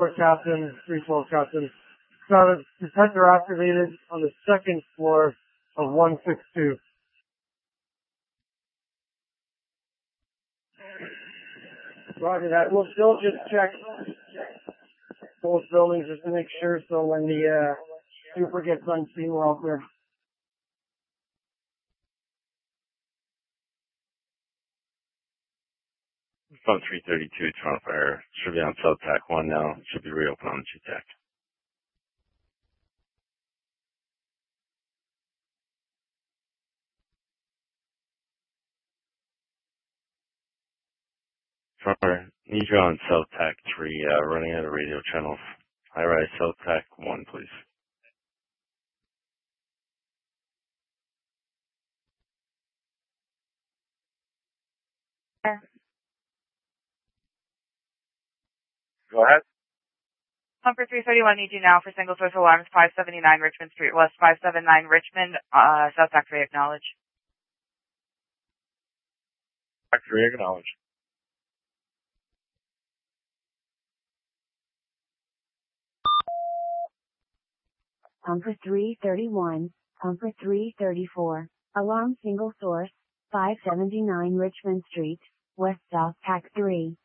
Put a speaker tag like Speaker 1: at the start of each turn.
Speaker 1: Captain, 312 Captain. Found a detector activated on the second floor of 162. Roger that. We'll still just check both buildings just to make sure so when the super gets unseen, we're all clear.
Speaker 2: Phone 332, Toronto Fire. Should be on South Tac 1 now. Should be reopened on GTAC. Toronto Fire, need you on South Tac 3, running out of radio channels. High-rise South Tac 1, please. Go ahead.
Speaker 3: Comfort 331 need you now for single source alarms, 579 Richmond Street West, 579 Richmond, South Tac 3 acknowledge.
Speaker 2: Tac 3 acknowledge.
Speaker 4: Comfort 331, Comfort 334, alarm single source, 579 Richmond Street, West South Tac 3.